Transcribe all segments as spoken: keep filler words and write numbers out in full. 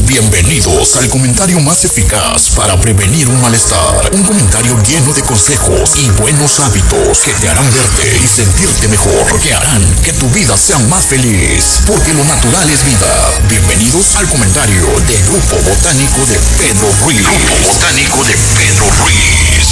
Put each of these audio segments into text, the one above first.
Bienvenidos al comentario más eficaz para prevenir un malestar. Un comentario lleno de consejos y buenos hábitos que te harán verte y sentirte mejor, que harán que tu vida sea más feliz, porque lo natural es vida. Bienvenidos al comentario del Grupo Botánico de Pedro Ruiz. Grupo Botánico de Pedro Ruiz.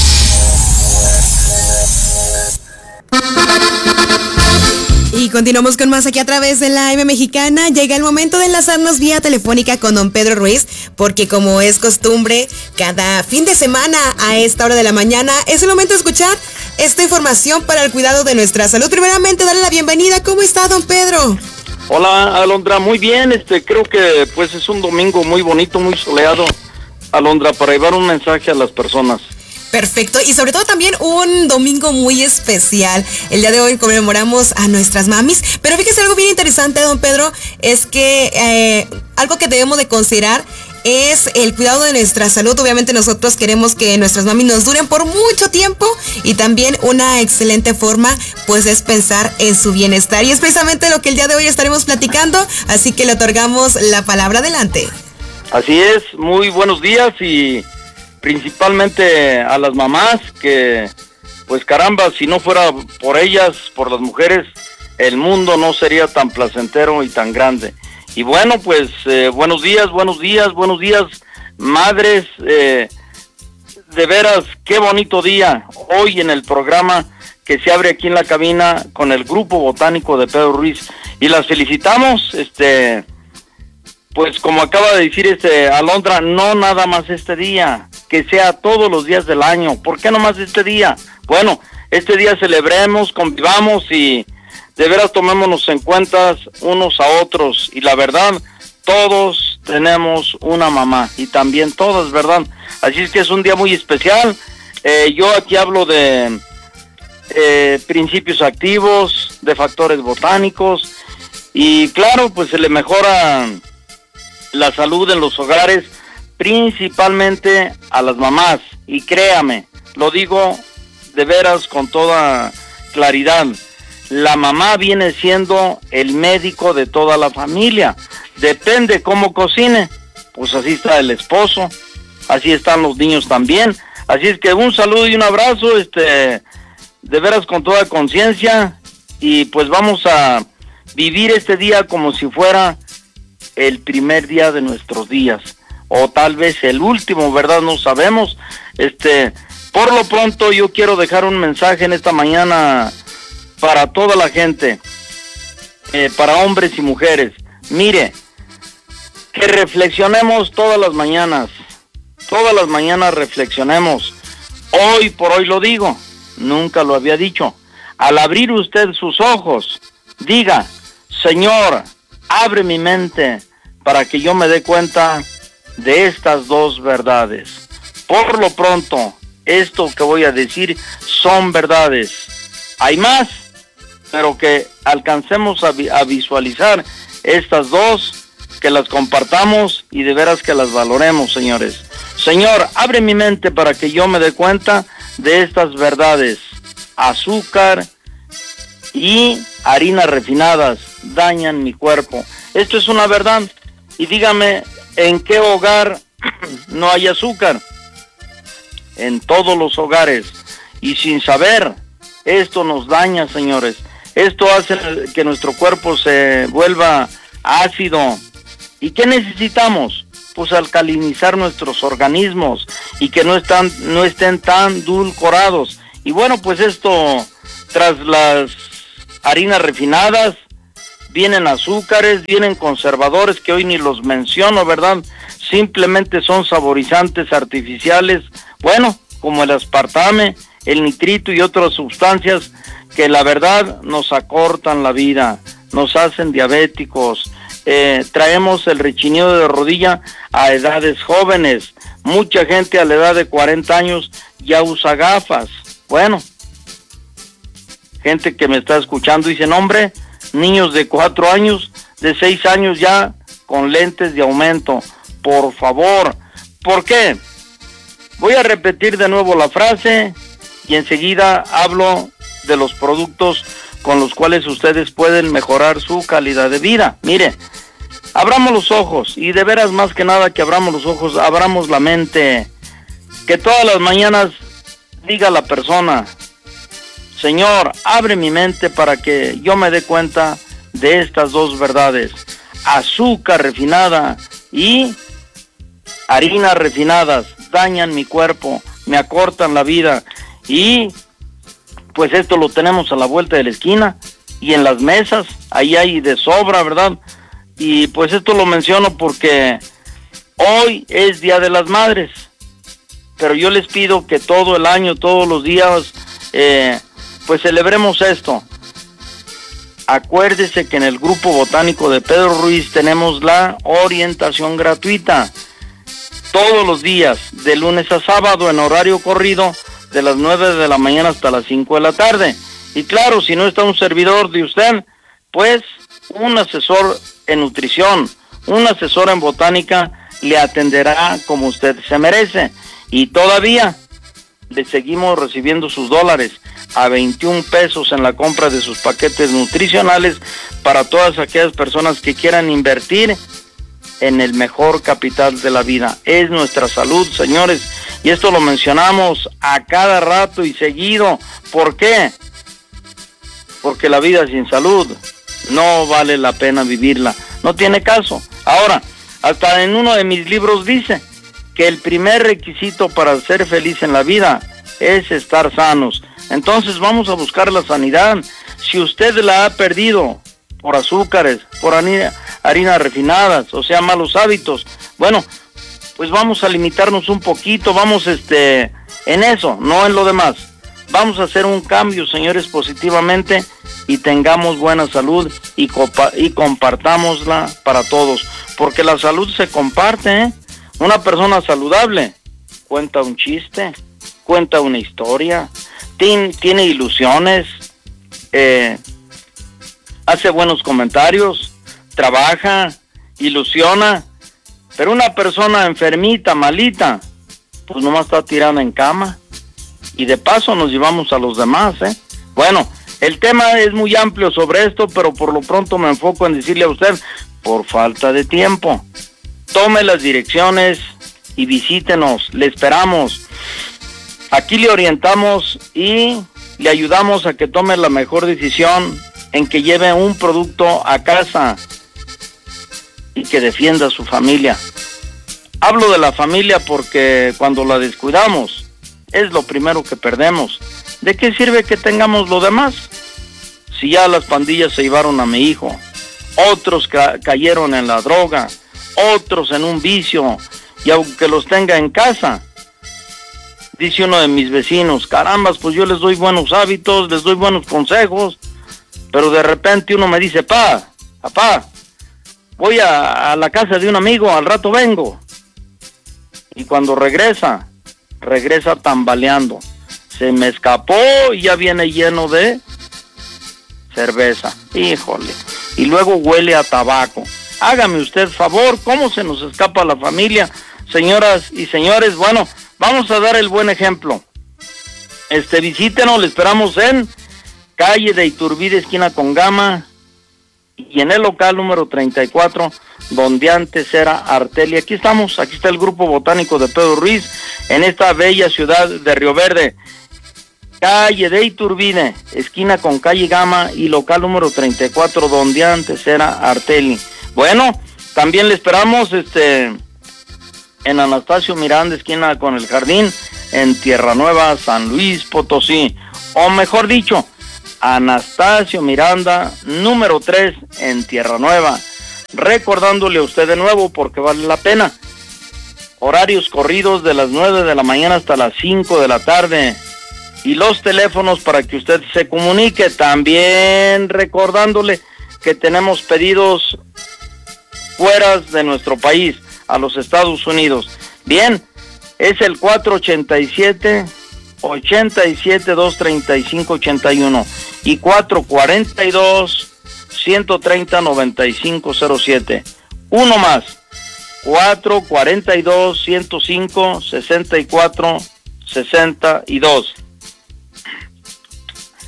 Y continuamos con más aquí a través de la A M Mexicana. Llega el momento de enlazarnos vía telefónica con don Pedro Ruiz, porque como es costumbre, cada fin de semana a esta hora de la mañana es el momento de escuchar esta información para el cuidado de nuestra salud. Primeramente, darle la bienvenida. ¿Cómo está, don Pedro? Hola, Alondra, muy bien. Este, creo que pues es un domingo muy bonito, muy soleado, Alondra, para llevar un mensaje a las personas. Perfecto, y sobre todo también un domingo muy especial. El día de hoy conmemoramos a nuestras mamis, pero fíjese, algo bien interesante, don Pedro, es que eh, algo que debemos de considerar es el cuidado de nuestra salud. Obviamente nosotros queremos que nuestras mamis nos duren por mucho tiempo, y también una excelente forma pues es pensar en su bienestar, y es precisamente lo que el día de hoy estaremos platicando, así que le otorgamos la palabra. Adelante. Así es, muy buenos días, y principalmente a las mamás, que pues caramba, si no fuera por ellas, por las mujeres, el mundo no sería tan placentero y tan grande. Y bueno, pues eh, buenos días, buenos días, buenos días, madres, eh, de veras, qué bonito día hoy en el programa que se abre aquí en la cabina con el Grupo Botánico de Pedro Ruiz, y las felicitamos. Este, pues como acaba de decir este Alondra, no nada más este día, que sea todos los días del año. ¿Por qué no más este día? Bueno, este día celebremos, convivamos y de veras tomémonos en cuenta unos a otros. Y la verdad, todos tenemos una mamá, y también todas, ¿verdad? Así es que es un día muy especial. Eh, yo aquí hablo de eh, principios activos, de factores botánicos, y claro, pues se le mejora la salud en los hogares, principalmente a las mamás. Y créame, lo digo de veras con toda claridad, la mamá viene siendo el médico de toda la familia. Depende cómo cocine, pues así está el esposo, así están los niños también. Así es que un saludo y un abrazo, este, de veras con toda conciencia, y pues vamos a vivir este día como si fuera el primer día de nuestros días, o tal vez el último, ¿verdad? No sabemos. Este, por lo pronto yo quiero dejar un mensaje en esta mañana para toda la gente, eh, para hombres y mujeres. Mire, que reflexionemos todas las mañanas, todas las mañanas reflexionemos. Hoy por hoy lo digo, nunca lo había dicho. Al abrir usted sus ojos, diga: Señor, abre mi mente para que yo me dé cuenta de estas dos verdades. Por lo pronto, esto que voy a decir son verdades. Hay más, pero que alcancemos a, vi- a visualizar estas dos, que las compartamos y de veras que las valoremos, señores. Señor, abre mi mente para que yo me dé cuenta de estas verdades. Azúcar y harinas refinadas dañan mi cuerpo. Esto es una verdad. Y dígame, ¿en qué hogar no hay azúcar? En todos los hogares. Y sin saber, esto nos daña, señores. Esto hace que nuestro cuerpo se vuelva ácido. ¿Y qué necesitamos? Pues alcalinizar nuestros organismos y que no están, no estén tan dulcorados. Y bueno, pues esto, tras las harinas refinadas, vienen azúcares, vienen conservadores que hoy ni los menciono, ¿verdad? Simplemente son saborizantes artificiales, bueno, como el aspartame, el nitrito y otras sustancias que la verdad nos acortan la vida, nos hacen diabéticos, eh, traemos el rechinido de rodilla a edades jóvenes. Mucha gente a la edad de cuarenta años ya usa gafas. Bueno, gente que me está escuchando dice, no, hombre, niños de cuatro años, de seis años ya con lentes de aumento. Por favor, ¿por qué? Voy a repetir de nuevo la frase y enseguida hablo de los productos con los cuales ustedes pueden mejorar su calidad de vida. Mire, abramos los ojos, y de veras más que nada que abramos los ojos, abramos la mente, que todas las mañanas diga la persona, Señor, abre mi mente para que yo me dé cuenta de estas dos verdades, azúcar refinada y harinas refinadas, dañan mi cuerpo, me acortan la vida, y pues esto lo tenemos a la vuelta de la esquina, y en las mesas, ahí hay de sobra, ¿verdad? Y pues esto lo menciono porque hoy es Día de las Madres, pero yo les pido que todo el año, todos los días, eh, pues celebremos esto. Acuérdese que en el Grupo Botánico de Pedro Ruiz tenemos la orientación gratuita todos los días, de lunes a sábado, en horario corrido, de las nueve de la mañana hasta las cinco de la tarde. Y claro, si no está un servidor de usted, pues un asesor en nutrición, un asesor en botánica le atenderá como usted se merece. Y todavía le seguimos recibiendo sus dólares a veintiún pesos en la compra de sus paquetes nutricionales para todas aquellas personas que quieran invertir en el mejor capital de la vida. Es nuestra salud, señores, y esto lo mencionamos a cada rato y seguido. ¿Por qué? Porque la vida sin salud no vale la pena vivirla, no tiene caso. Ahora, hasta en uno de mis libros dice que el primer requisito para ser feliz en la vida es estar sanos. Entonces vamos a buscar la sanidad. Si usted la ha perdido por azúcares, por harina, harinas refinadas, o sea, malos hábitos, bueno, pues vamos a limitarnos un poquito, vamos este en eso, no en lo demás. Vamos a hacer un cambio, señores, positivamente, y tengamos buena salud y, copa, y compartámosla para todos, porque la salud se comparte, ¿eh? Una persona saludable cuenta un chiste, cuenta una historia, tiene, tiene ilusiones, eh, hace buenos comentarios, trabaja, ilusiona. Pero una persona enfermita, malita, pues nomás está tirada en cama, y de paso nos llevamos a los demás, ¿eh? Bueno, el tema es muy amplio sobre esto, pero por lo pronto me enfoco en decirle a usted, por falta de tiempo, tome las direcciones y visítenos, le esperamos. Aquí le orientamos y le ayudamos a que tome la mejor decisión en que lleve un producto a casa y que defienda a su familia. Hablo de la familia porque cuando la descuidamos es lo primero que perdemos. ¿De qué sirve que tengamos lo demás? Si ya las pandillas se llevaron a mi hijo, otros ca- cayeron en la droga, otros en un vicio, y aunque los tenga en casa, dice uno de mis vecinos, carambas, pues yo les doy buenos hábitos, les doy buenos consejos, pero de repente uno me dice, pa, papá, voy a, a la casa de un amigo, al rato vengo. Y cuando regresa, regresa tambaleando. Se me escapó y ya viene lleno de cerveza. Híjole. Y luego huele a tabaco. Hágame usted favor, ¿cómo se nos escapa la familia? Señoras y señores, bueno, vamos a dar el buen ejemplo. Este, visítenos, le esperamos en calle de Iturbide, esquina con Gama, y en el local número treinta y cuatro, donde antes era Artelia. Aquí estamos, aquí está el Grupo Botánico de Pedro Ruiz, en esta bella ciudad de Río Verde. Calle de Iturbide, esquina con calle Gama, y local número treinta y cuatro, donde antes era Arteli. Bueno, también le esperamos este en Anastasio Miranda, esquina con el Jardín, en Tierra Nueva, San Luis Potosí. O mejor dicho, Anastasio Miranda, número tres, en Tierra Nueva. Recordándole a usted de nuevo, porque vale la pena, horarios corridos de las nueve de la mañana hasta las cinco de la tarde. Y los teléfonos para que usted se comunique. También recordándole que tenemos pedidos fuera de nuestro país, a los Estados Unidos. Bien, es el cuatro ochenta y siete, ochenta y siete, doscientos treinta y cinco, ochenta y uno y cuatro cuarenta y dos, ciento treinta, noventa y cinco cero siete. Uno más, cuatro cuarenta y dos, ciento cinco, sesenta y cuatro, sesenta y dos.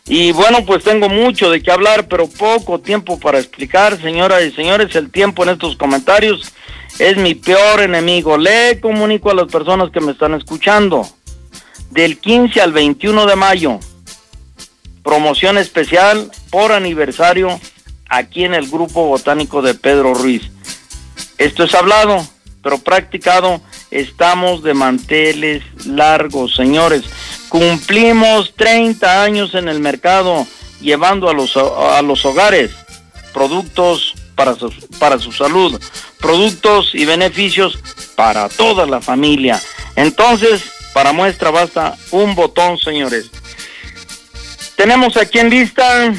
Y bueno, pues tengo mucho de qué hablar, pero poco tiempo para explicar, señoras y señores. El tiempo en estos comentarios es mi peor enemigo. Le comunico a las personas que me están escuchando. Del quince al veintiuno de mayo, promoción especial por aniversario aquí en el Grupo Botánico de Pedro Ruiz. Esto es hablado, pero practicado. Estamos de manteles largos, señores. Cumplimos treinta años en el mercado, llevando a los, a los hogares productos para su, para su salud, productos y beneficios para toda la familia. Entonces, para muestra basta un botón, señores. Tenemos aquí en lista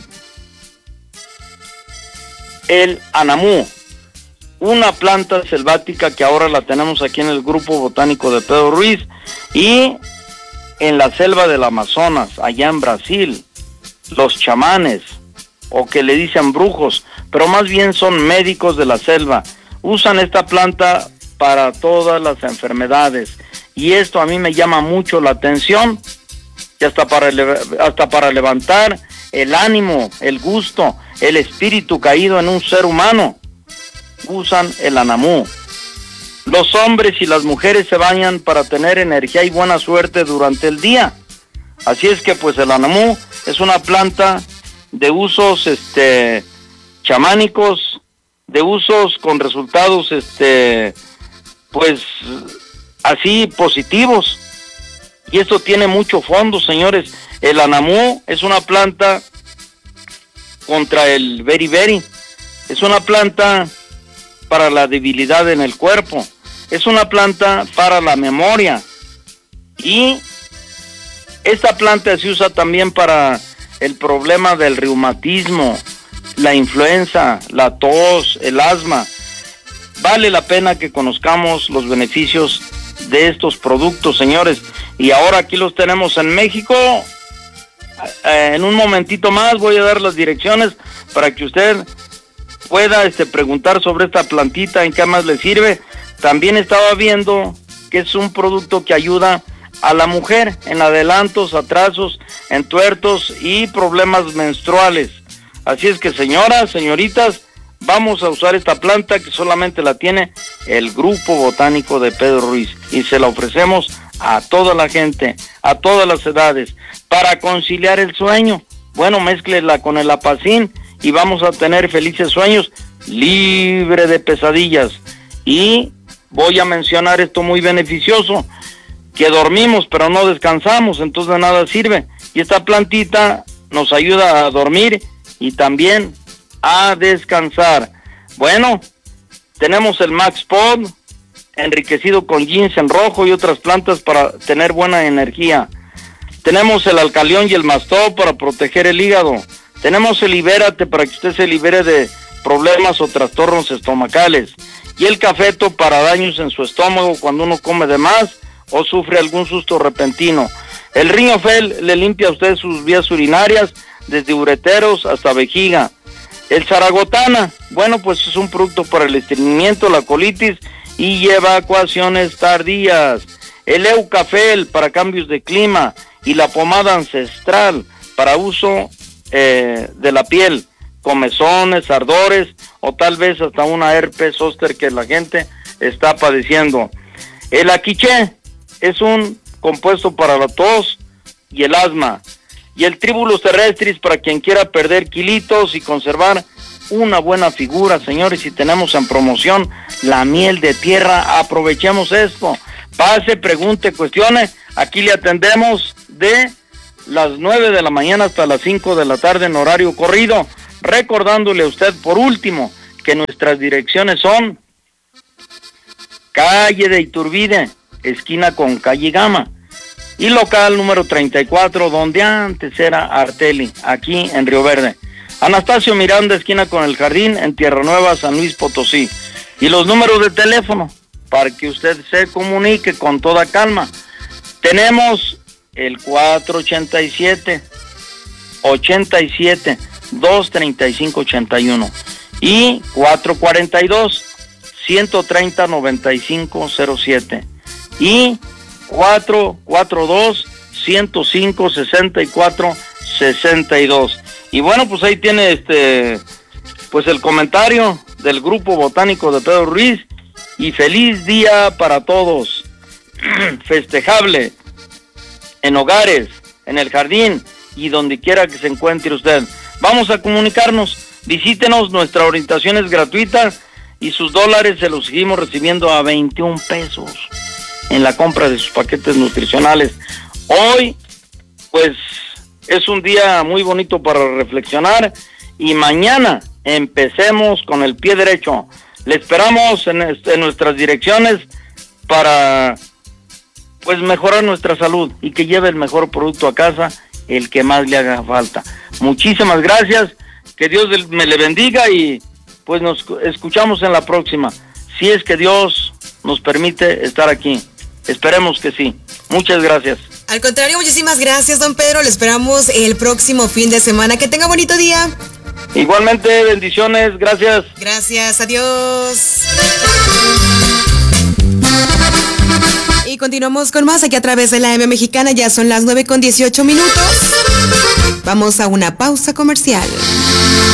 el anamú, una planta selvática que ahora la tenemos aquí en el Grupo Botánico de Pedro Ruiz y en la selva del Amazonas, allá en Brasil. Los chamanes, o que le dicen brujos, pero más bien son médicos de la selva, usan esta planta para todas las enfermedades, y esto a mí me llama mucho la atención, y hasta para, hasta para levantar el ánimo, el gusto, el espíritu caído en un ser humano, usan el anamú. Los hombres y las mujeres se bañan para tener energía y buena suerte durante el día. Así es que pues el anamú es una planta de usos este chamánicos, de usos con resultados este pues así positivos. Y esto tiene mucho fondo, señores. El anamú es una planta contra el beriberi. Es una planta para la debilidad en el cuerpo. Es una planta para la memoria. Y esta planta se usa también para el problema del reumatismo, la influenza, la tos, el asma. Vale la pena que conozcamos los beneficios de estos productos, señores. Y ahora aquí los tenemos en México. Eh, en un momentito más voy a dar las direcciones para que usted pueda este, preguntar sobre esta plantita, en qué más le sirve. También estaba viendo que es un producto que ayuda a la mujer en adelantos, atrasos, entuertos y problemas menstruales. Así es que, señoras, señoritas, vamos a usar esta planta que solamente la tiene el Grupo Botánico de Pedro Ruiz, y se la ofrecemos a toda la gente, a todas las edades, para conciliar el sueño. Bueno, mézclela con el apacín y vamos a tener felices sueños, libre de pesadillas. Y voy a mencionar esto muy beneficioso, que dormimos pero no descansamos, entonces de nada sirve. Y esta plantita nos ayuda a dormir y también a descansar. Bueno, tenemos el Max Pod, enriquecido con ginseng rojo y otras plantas para tener buena energía. Tenemos el alcalión y el mastó para proteger el hígado. Tenemos el libérate para que usted se libere de problemas o trastornos estomacales. Y el cafeto para daños en su estómago cuando uno come de más o sufre algún susto repentino. El riñofel le limpia a usted sus vías urinarias desde ureteros hasta vejiga. El zaragotana, bueno, pues es un producto para el estreñimiento, la colitis y evacuaciones tardías. El eucafel para cambios de clima y la pomada ancestral para uso eh, de la piel, comezones, ardores o tal vez hasta una herpes zóster que la gente está padeciendo. El aquiché es un compuesto para la tos y el asma. Y el Tribulus terrestris para quien quiera perder kilitos y conservar una buena figura, señores. Y tenemos en promoción la miel de tierra. Aprovechemos esto. Pase, pregunte, cuestione. Aquí le atendemos de las nueve de la mañana hasta las cinco de la tarde en horario corrido. Recordándole a usted por último que nuestras direcciones son calle de Iturbide, esquina con calle Gama, y local número treinta y cuatro, donde antes era Arteli, aquí en Río Verde. Anastasio Miranda, esquina con el Jardín, en Tierra Nueva, San Luis Potosí. Y los números de teléfono, para que usted se comunique con toda calma. Tenemos el cuatro ochenta y siete, ochenta y siete, doscientos treinta y cinco ochenta y uno y cuatro cuarenta y dos, ciento treinta, noventa y cinco cero siete y cuatro cuatro dos, ciento cinco, sesenta y cuatro sesenta y dos. Y bueno, pues ahí tiene este, pues el comentario del Grupo Botánico de Pedro Ruiz. Y feliz día para todos. Festejable en hogares, en el jardín y donde quiera que se encuentre usted. Vamos a comunicarnos, visítenos, nuestra orientación es gratuita y sus dólares se los seguimos recibiendo a veintiún pesos en la compra de sus paquetes nutricionales. Hoy, pues, es un día muy bonito para reflexionar y mañana empecemos con el pie derecho. Le esperamos en, en nuestras direcciones para, pues, mejorar nuestra salud y que lleve el mejor producto a casa, el que más le haga falta. Muchísimas gracias, que Dios me le bendiga y pues nos escuchamos en la próxima, si es que Dios nos permite estar aquí. Esperemos que sí. Muchas gracias. Al contrario, muchísimas gracias, don Pedro. Le esperamos el próximo fin de semana. Que tenga bonito día. Igualmente, bendiciones. Gracias. Gracias, adiós. Y continuamos con más aquí a través de la M Mexicana. Ya son las nueve con dieciocho minutos. Vamos a una pausa comercial.